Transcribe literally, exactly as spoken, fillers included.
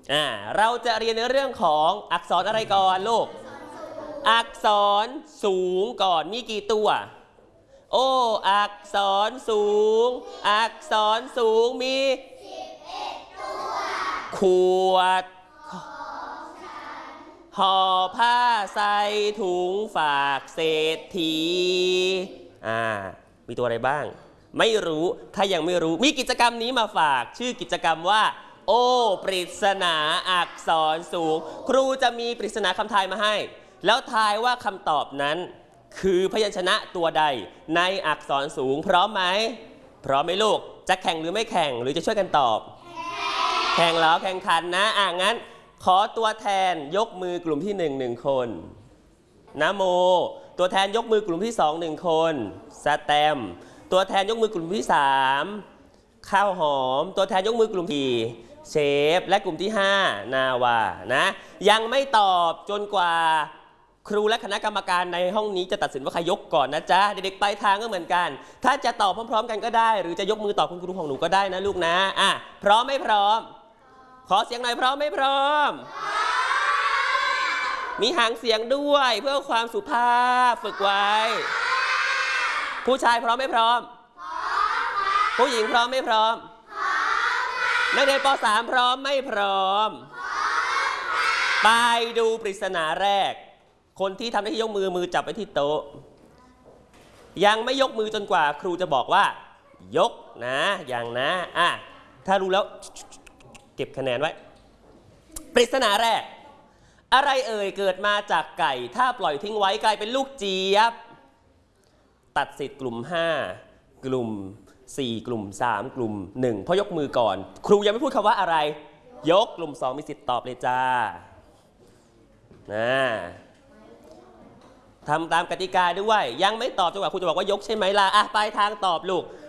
อ่าเราจะเรียนในเรื่องของอักษรอะไรก่อนลูกอักษรสูงก่อนมีกี่ตัวโอ้อักษรสูงอักษรสูงมีสิบเอ็ดตัวขวดห่อผ้าใส่ถุงฝากเศรษฐีอ่ามีตัวอะไรบ้างไม่รู้ถ้ายังไม่รู้มีกิจกรรมนี้มาฝากชื่อกิจกรรมว่าโอ้ปริศนาอักษรสูงครูจะมีปริศนาคำทายมาให้แล้วทายว่าคำตอบนั้นคือพยัญชนะตัวใดในอักษรสูงพร้อมไหมพร้อมไหมลูกจะแข่งหรือไม่แข่งหรือจะช่วยกันตอบแข่งแล้วแข่งขันนะอ่ะงั้นขอตัวแทนยกมือกลุ่มที่หนึ่งหนึ่งคนนะโมตัวแทนยกมือกลุ่มที่สองหนึ่งคนสแตมตัวแทนยกมือกลุ่มที่สามข้าวหอมตัวแทนยกมือกลุ่มที่เชฟและกลุ่มที่ห้านาวานะยังไม่ตอบจนกว่าครูและคณะกรรมการในห้องนี้จะตัดสินว่าใครยกก่อนนะจ๊ะเด็กๆปลายทางก็เหมือนกันถ้าจะตอบพร้อมๆกันก็ได้หรือจะยกมือตอบคุณครูของหนูก็ได้นะลูกนะอ่ะพร้อมไม่พร้อมขอเสียงหน่อยพร้อมไม่พร้อมมีหางเสียงด้วยเพื่อความสุภาพฝึกไว้ผู้ชายพร้อมไม่พร้อมผู้หญิงพร้อมไม่พร้อมนักเรียนป .สาม พร้อมไม่พร้อมไปดูปริศนาแรกคนที่ทำหน้าที่ยกมือมือจับไว้ที่โต๊ะยังไม่ยกมือจนกว่าครูจะบอกว่ายกนะอย่างนะอ่ะถ้ารู้แล้วเก็บคะแนนไว้ปริศนาแรกอะไรเอ่ยเกิดมาจากไก่ถ้าปล่อยทิ้งไว้กลายเป็นลูกเจี๊ยบตัดสิทธิ์กลุ่มห้ากลุ่มสี่กลุ่มสามกลุ่มหนึ่งเพราะยกมือก่อนครูยังไม่พูดคำว่าอะไรยกกลุ่มสองมีสิทธิ์ตอบเลยจ้านะทำตามกติกาด้วยยังไม่ตอบจนกว่าครูจะบอกว่ายกใช่ไหมล่ะอ่ะปลายทางตอบลูก